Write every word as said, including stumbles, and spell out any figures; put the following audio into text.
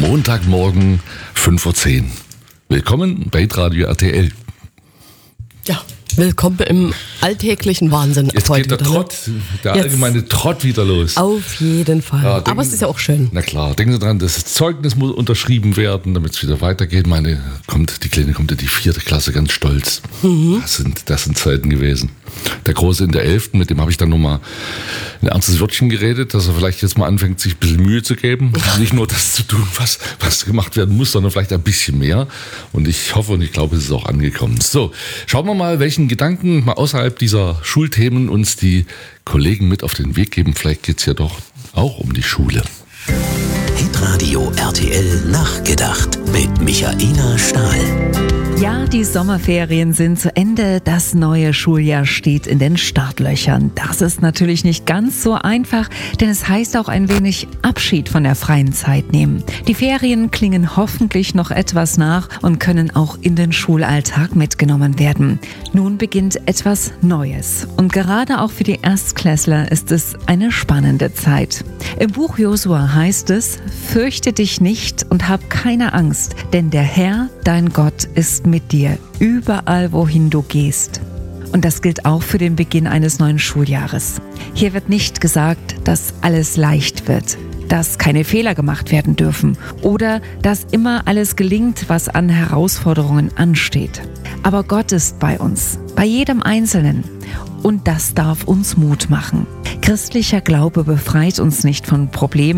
Montagmorgen fünf Uhr zehn. Willkommen bei Radio R T L. Ja, willkommen im alltäglichen Wahnsinn. Jetzt heute geht der wieder, Trott, ne? der Jetzt allgemeine Trott wieder los. Auf jeden Fall. Ja, denken, aber es ist ja auch schön. Na klar, denken Sie dran, das Zeugnis muss unterschrieben werden, damit es wieder weitergeht. Meine, kommt, die Kleine kommt in die vierte Klasse, ganz stolz. Mhm. Das sind, das sind Zeiten gewesen. Der Große in der elften, mit dem habe ich dann nochmal ein ernstes Wörtchen geredet, dass er vielleicht jetzt mal anfängt, sich ein bisschen Mühe zu geben. Nicht nur das zu tun, was, was gemacht werden muss, sondern vielleicht ein bisschen mehr. Und ich hoffe und ich glaube, es ist auch angekommen. So, schauen wir mal, welchen Gedanken mal außerhalb dieser Schulthemen uns die Kollegen mit auf den Weg geben. Vielleicht geht es ja doch auch um die Schule. Hitradio R T L nachgedacht mit Michaela Stahl. Ja, die Sommerferien sind zu Ende, das neue Schuljahr steht in den Startlöchern. Das ist natürlich nicht ganz so einfach, denn es heißt auch ein wenig Abschied von der freien Zeit nehmen. Die Ferien klingen hoffentlich noch etwas nach und können auch in den Schulalltag mitgenommen werden. Nun beginnt etwas Neues und gerade auch für die Erstklässler ist es eine spannende Zeit. Im Buch Josua heißt es: Fürchte dich nicht und hab keine Angst, denn der Herr, dein Gott, ist mit dir, überall wohin du gehst. Und das gilt auch für den Beginn eines neuen Schuljahres. Hier wird nicht gesagt, dass alles leicht wird, dass keine Fehler gemacht werden dürfen oder dass immer alles gelingt, was an Herausforderungen ansteht. Aber Gott ist bei uns, bei jedem Einzelnen. Und das darf uns Mut machen. Christlicher Glaube befreit uns nicht von Problemen,